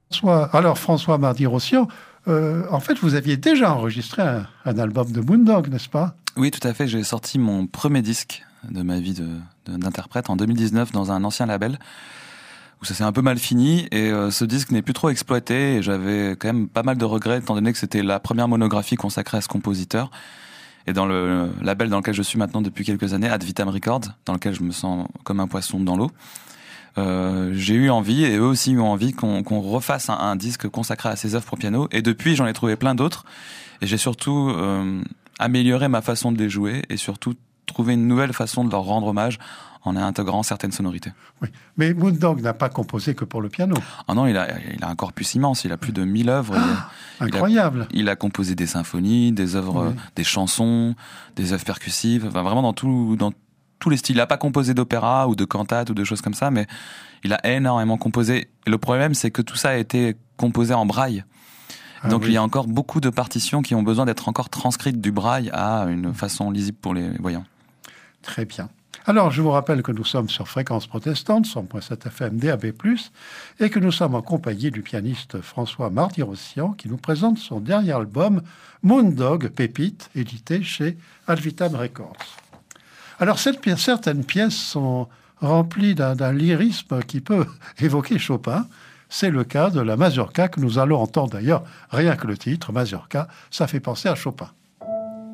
Alors, François Marty-Rossian, en fait, vous aviez déjà enregistré un album de Moondog, n'est-ce pas? Oui, tout à fait. J'ai sorti mon premier disque de ma vie d'interprète en 2019 dans un ancien label où ça s'est un peu mal fini et ce disque n'est plus trop exploité et j'avais quand même pas mal de regrets étant donné que c'était la première monographie consacrée à ce compositeur. Et dans le label dans lequel je suis maintenant depuis quelques années, Ad Vitam Records, dans lequel je me sens comme un poisson dans l'eau, j'ai eu envie, et eux aussi ont envie, qu'on refasse un disque consacré à ses œuvres pour piano. Et depuis, j'en ai trouvé plein d'autres. Et j'ai surtout amélioré ma façon de les jouer et surtout trouvé une nouvelle façon de leur rendre hommage en intégrant certaines sonorités. Oui, mais Moondog n'a pas composé que pour le piano. Ah non, il a un corpus immense, il a plus de 1000 œuvres. Incroyable. Il a composé des symphonies, des œuvres, des chansons, des œuvres percussives, enfin, vraiment dans tous les styles. Il n'a pas composé d'opéra ou de cantate ou de choses comme ça, mais il a énormément composé. Et le problème, c'est que tout ça a été composé en braille. Donc il y a encore beaucoup de partitions qui ont besoin d'être encore transcrites du braille à une façon lisible pour les voyants. Très bien. Alors, je vous rappelle que nous sommes sur Fréquence Protestante, 100.7 FM DAB+, et que nous sommes en compagnie du pianiste François Marty-Rossian, qui nous présente son dernier album, Moondog, Pépite, édité chez Ad Vitam Records. Alors, certaines pièces sont remplies d'un lyrisme qui peut évoquer Chopin. C'est le cas de la Mazurka que nous allons entendre d'ailleurs, rien que le titre, Mazurka, ça fait penser à Chopin.